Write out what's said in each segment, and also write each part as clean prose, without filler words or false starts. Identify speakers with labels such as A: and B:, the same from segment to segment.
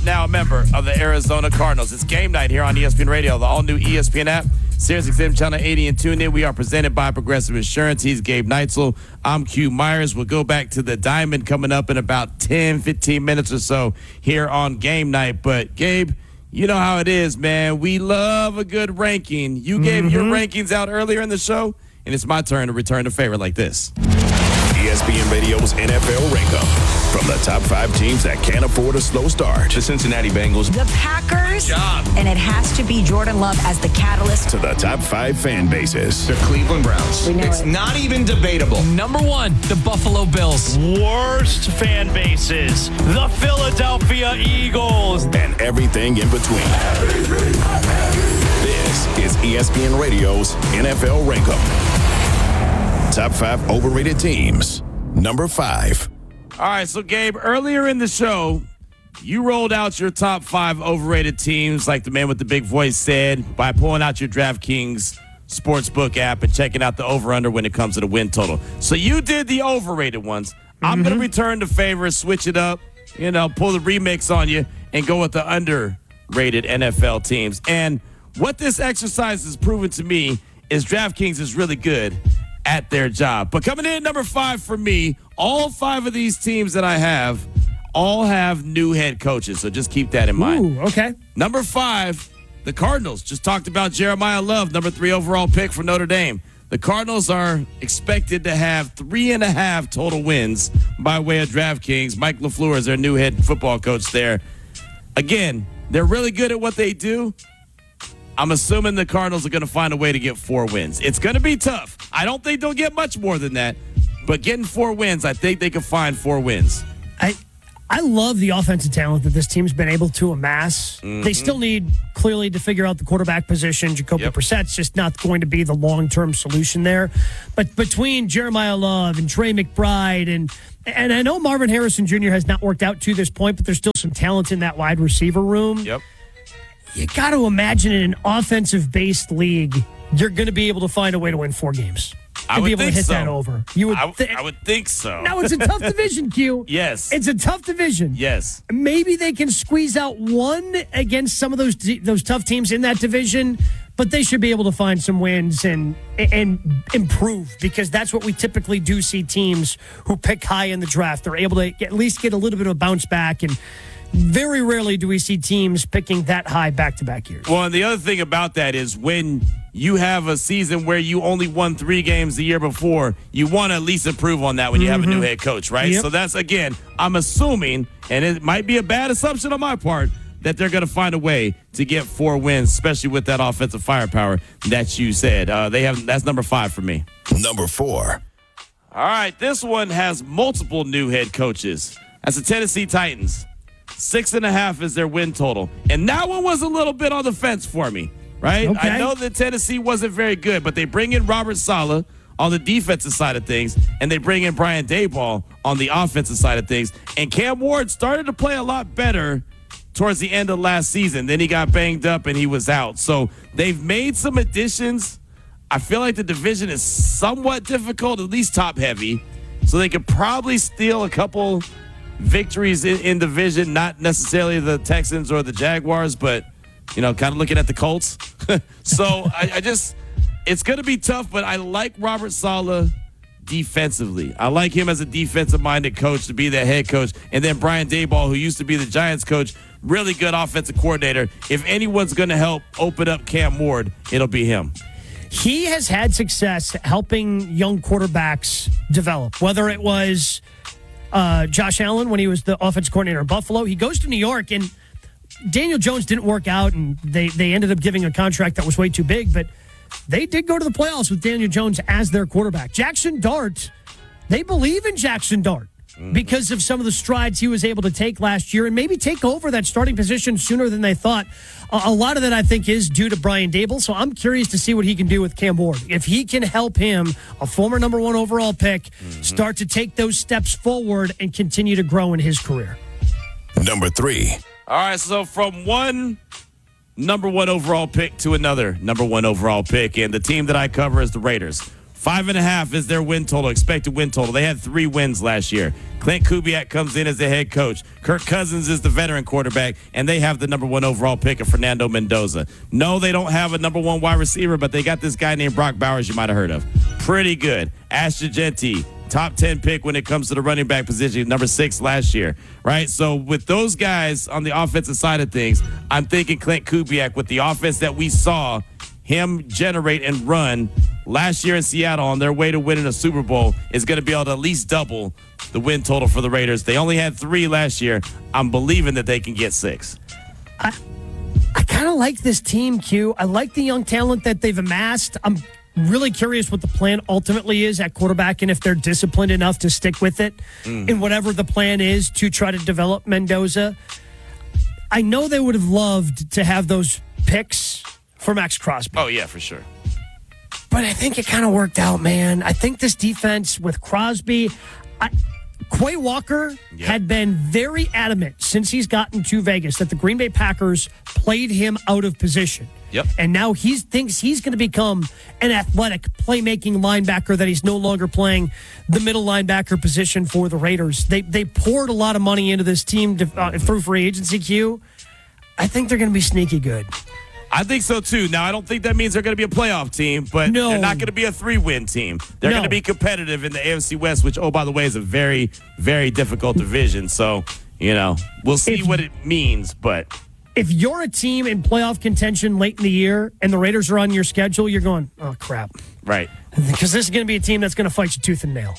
A: now a member of the Arizona Cardinals. It's game night here on ESPN Radio, the all-new ESPN app, SiriusXM Channel 80 and tune in. We are presented by Progressive Insurance. He's Gabe Neitzel. I'm Q Myers. We'll go back to the Diamond coming up in about 10, 15 minutes or so here on game night. But, Gabe, you know how it is, man. We love a good ranking. You gave your rankings out earlier in the show, and it's my turn to return the favor like this.
B: ESPN Radio's NFL Rank-Up. From the top 5 teams that can't afford a slow start.
C: The Cincinnati Bengals.
D: The Packers. And it has to be Jordan Love as the catalyst.
B: To the top 5 fan bases.
C: The Cleveland Browns. It's not even debatable.
E: Number 1, the Buffalo Bills.
F: Worst fan bases. The Philadelphia Eagles.
B: And everything in between. This is ESPN Radio's NFL Rank-Up. Top 5 overrated teams. Number 5.
A: All right, so Gabe, earlier in the show, you rolled out your top 5 overrated teams, like the man with the big voice said, by pulling out your DraftKings Sportsbook app and checking out the over-under when it comes to the win total. So you did the overrated ones. I'm going to return the favor, switch it up, pull the remix on you, and go with the underrated NFL teams. And what this exercise has proven to me is DraftKings is really good at their job. But coming in at number 5 for me, all 5 of these teams that I have all have new head coaches, so just keep that in mind.
G: Ooh, okay.
A: Number 5, the Cardinals. Just talked about Jeremiah Love, number 3 overall pick for Notre Dame. The Cardinals are expected to have 3.5 total wins by way of DraftKings. Mike LaFleur is their new head football coach there. Again, they're really good at what they do. I'm assuming the Cardinals are going to find a way to get 4 wins. It's going to be tough. I don't think they'll get much more than that. But getting 4 wins, I think they can find 4 wins.
G: I love the offensive talent that this team's been able to amass. They still need, clearly, to figure out the quarterback position. Jacoby Brissett's just not going to be the long-term solution there. But between Jeremiah Love and Trey McBride, and I know Marvin Harrison Jr. has not worked out to this point, but there's still some talent in that wide receiver room.
A: Yep.
G: You got to imagine in an offensive-based league, you're going to be able to find a way to win 4 games.
A: I would
G: be able
A: think
G: to hit
A: so.
G: that over.
A: I would think so.
G: Now, it's a tough division, Q.
A: Yes.
G: It's a tough division.
A: Yes.
G: Maybe they can squeeze out 1 against some of those tough teams in that division, but they should be able to find some wins and improve, because that's what we typically do see teams who pick high in the draft. They're able to at least get a little bit of a bounce back, and very rarely do we see teams picking that high back-to-back years.
A: Well, and the other thing about that is when you have a season where you only won 3 games the year before, you want to at least improve on that when you have a new head coach, right?
G: Yep.
A: So that's, again, I'm assuming, and it might be a bad assumption on my part, that they're going to find a way to get 4 wins, especially with that offensive firepower that you said. That's number 5 for me.
B: Number 4.
A: All right, this one has multiple new head coaches. That's the Tennessee Titans. 6.5 is their win total. And that one was a little bit on the fence for me, right?
G: Okay.
A: I know that Tennessee wasn't very good, but they bring in Robert Saleh on the defensive side of things, and they bring in Brian Daboll on the offensive side of things. And Cam Ward started to play a lot better towards the end of last season. Then he got banged up and he was out. So they've made some additions. I feel like the division is somewhat difficult, at least top heavy. So they could probably steal a couple victories in division, not necessarily the Texans or the Jaguars, but, kind of looking at the Colts. So it's going to be tough, but I like Robert Saleh defensively. I like him as a defensive-minded coach to be the head coach. And then Brian Daboll, who used to be the Giants coach, really good offensive coordinator. If anyone's going to help open up Cam Ward, it'll be him.
G: He has had success helping young quarterbacks develop, whether it was Josh Allen when he was the offensive coordinator in Buffalo. He goes to New York, and Daniel Jones didn't work out, and they ended up giving a contract that was way too big, but they did go to the playoffs with Daniel Jones as their quarterback. Jackson Dart, they believe in Jackson Dart because of some of the strides he was able to take last year and maybe take over that starting position sooner than they thought. A lot of that, I think, is due to Brian Daboll, so I'm curious to see what he can do with Cam Ward. If he can help him, a former number 1 overall pick, start to take those steps forward and continue to grow in his career.
B: Number 3.
A: All right, so from one number 1 overall pick to another number 1 overall pick, and the team that I cover is the Raiders. 5.5 is their win total, expected win total. They had 3 wins last year. Clint Kubiak comes in as the head coach. Kirk Cousins is the veteran quarterback, and they have the number 1 overall pick of Fernando Mendoza. No, they don't have a number 1 wide receiver, but they got this guy named Brock Bowers you might have heard of. Pretty good. Ashton Jeanty, top 10 pick when it comes to the running back position, number 6 last year, right? So with those guys on the offensive side of things, I'm thinking Clint Kubiak with the offense that we saw him generate and run last year in Seattle on their way to winning a Super Bowl is going to be able to at least double the win total for the Raiders. They only had 3 last year. I'm believing that they can get 6.
G: I kind of like this team, Q. I like the young talent that they've amassed. I'm really curious what the plan ultimately is at quarterback and if they're disciplined enough to stick with it in whatever the plan is to try to develop Mendoza. I know they would have loved to have those picks for Max Crosby.
A: Oh, yeah, for sure.
G: But I think it kind of worked out, man. I think this defense with Crosby, Quay Walker had been very adamant since he's gotten to Vegas that the Green Bay Packers played him out of position.
A: Yep.
G: And now he thinks he's going to become an athletic playmaking linebacker, that he's no longer playing the middle linebacker position for the Raiders. They poured a lot of money into this team through free agency, Q. I think they're going to be sneaky good.
A: I think so, too. Now, I don't think that means they're going to be a playoff team, but they're not going to be a 3-win team. They're going to be competitive in the AFC West, which, oh, by the way, is a very, very difficult division. So, we'll see what it means, but
G: if you're a team in playoff contention late in the year and the Raiders are on your schedule, you're going, oh, crap.
A: Right.
G: Because this is going to be a team that's going to fight you tooth and nail.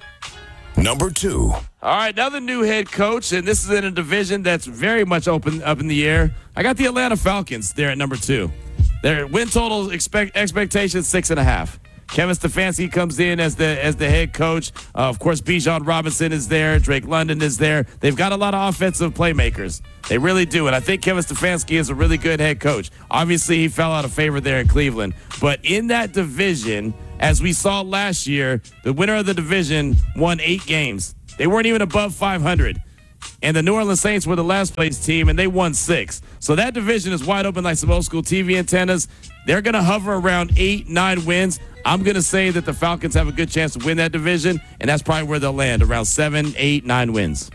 B: Number 2.
A: All right, another new head coach, and this is in a division that's very much up in the air. I got the Atlanta Falcons there at number 2. Their win total expectations 6.5. Kevin Stefanski comes in as the head coach. Of course, Bijan Robinson is there. Drake London is there. They've got a lot of offensive playmakers. They really do, and I think Kevin Stefanski is a really good head coach. Obviously, he fell out of favor there in Cleveland, but in that division, as we saw last year, the winner of the division won 8 games. They weren't even above 500. And the New Orleans Saints were the last place team, and they won 6. So that division is wide open like some old school TV antennas. They're going to hover around 8, 9 wins. I'm going to say that the Falcons have a good chance to win that division, and that's probably where they'll land, around 7, 8, 9 wins.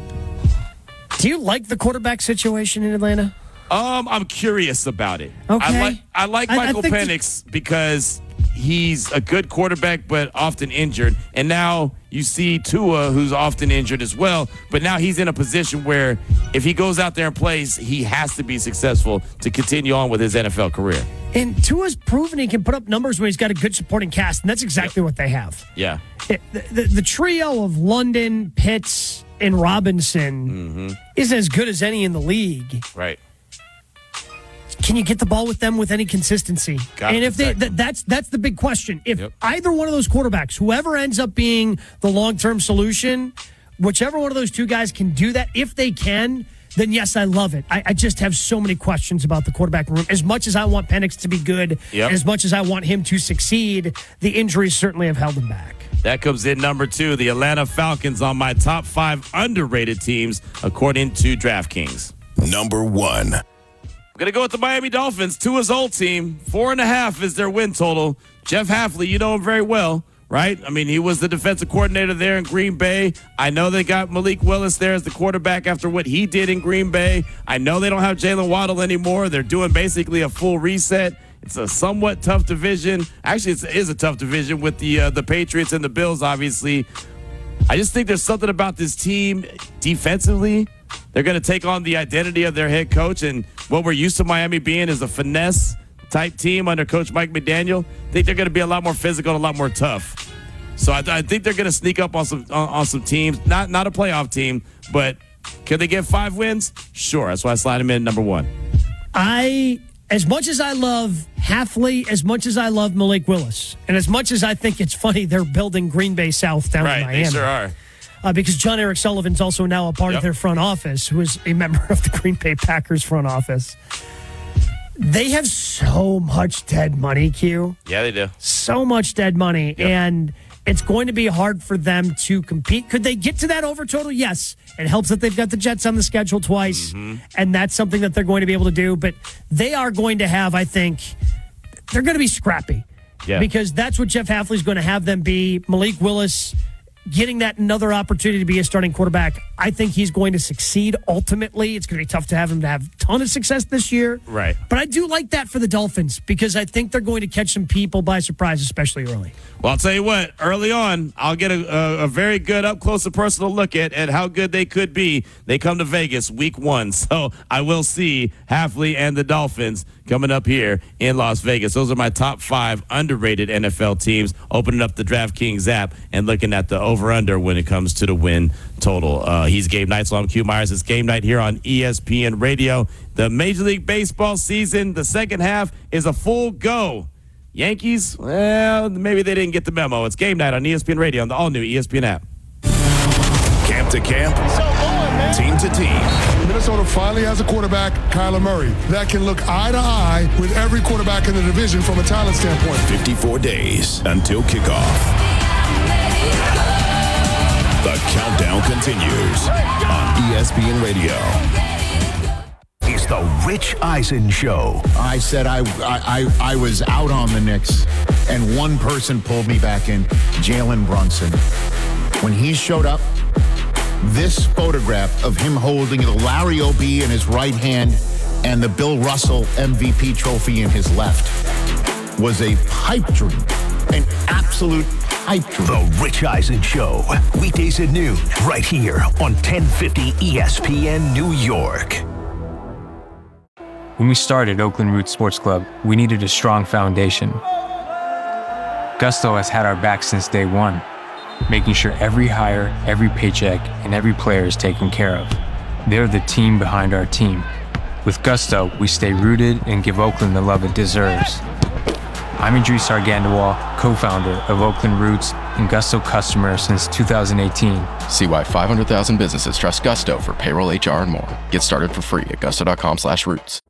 G: Do you like the quarterback situation in Atlanta?
A: I'm curious about it.
G: Okay.
A: I like Michael Penix because he's a good quarterback, but often injured. And now you see Tua, who's often injured as well. But now he's in a position where if he goes out there and plays, he has to be successful to continue on with his NFL career.
G: And Tua's proven he can put up numbers when he's got a good supporting cast, and that's exactly what they have.
A: Yeah.
G: The trio of London, Pitts, and Robinson is as good as any in the league.
A: Right.
G: Can you get the ball with them with any consistency? And if that's the big question. If either one of those quarterbacks, whoever ends up being the long-term solution, whichever one of those 2 guys can do that, if they can, then yes, I love it. I just have so many questions about the quarterback room. As much as I want Penix to be good, and as much as I want him to succeed, the injuries certainly have held him back.
A: That comes in number 2, the Atlanta Falcons on my top 5 underrated teams, according to DraftKings.
B: Number 1.
A: I'm going to go with the Miami Dolphins, Tua's old team. 4.5 is their win total. Jeff Hafley, you know him very well, right? I mean, he was the defensive coordinator there in Green Bay. I know they got Malik Willis there as the quarterback after what he did in Green Bay. I know they don't have Jalen Waddle anymore. They're doing basically a full reset. It's a somewhat tough division. Actually, it is a tough division with the Patriots and the Bills, obviously. I just think there's something about this team defensively. They're going to take on the identity of their head coach, and what we're used to Miami being is a finesse-type team under Coach Mike McDaniel. I think they're going to be a lot more physical and a lot more tough. So I think they're going to sneak up on some teams. Not a playoff team, but can they get 5 wins? Sure. That's why I slide them in number 1.
G: As much as I love Hafley, as much as I love Malik Willis, and as much as I think it's funny they're building Green Bay South down in Miami.
A: They sure are.
G: Because John Eric Sullivan's also now a part of their front office, who is a member of the Green Bay Packers front office. They have so much dead money, Q.
A: Yeah, they do.
G: So much dead money, and it's going to be hard for them to compete. Could they get to that over total? Yes. It helps that they've got the Jets on the schedule twice, and that's something that they're going to be able to do. But they are going to have, I think, they're going to be scrappy.
A: Yeah.
G: Because that's what Jeff Hafley's going to have them be. Malik Willis getting that another opportunity to be a starting quarterback. I think he's going to succeed ultimately. It's going to be tough to have him to have a ton of success this year.
A: Right.
G: But I do like that for the Dolphins because I think they're going to catch some people by surprise, especially early.
A: Well, I'll tell you what, early on, I'll get a very good up-close and personal look at how good they could be. They come to Vegas week 1, so I will see Hafley and the Dolphins coming up here in Las Vegas. Those are my top 5 underrated NFL teams, opening up the DraftKings app and looking at the over-under when it comes to the win total. He's Gabe Knight, so I'm Q Myers. It's Game Night here on ESPN Radio. The Major League Baseball season, the second half, is a full go. Yankees, well, maybe they didn't get the memo. It's Game Night on ESPN Radio on the all-new ESPN app.
B: Camp to camp, team to team.
H: Minnesota finally has a quarterback, Kyler Murray, that can look eye to eye with every quarterback in the division from a talent standpoint.
B: 54 days until kickoff. The countdown continues on ESPN Radio.
I: It's the Rich Eisen Show.
J: I said I was out on the Knicks, and one person pulled me back in, Jalen Brunson. When he showed up, this photograph of him holding the Larry O'B in his right hand and the Bill Russell MVP trophy in his left was a pipe dream, an absolute pipe dream.
I: The Rich Eisen Show, weekdays at noon, right here on 1050 ESPN New York.
K: When we started Oakland Roots Sports Club, we needed a strong foundation. Gusto has had our back since day one, making sure every hire, every paycheck, and every player is taken care of. They're the team behind our team. With Gusto, we stay rooted and give Oakland the love it deserves. I'm Idris Argandawal, co-founder of Oakland Roots and Gusto customer since 2018.
L: See why 500,000 businesses trust Gusto for payroll, HR, and more. Get started for free at gusto.com/roots.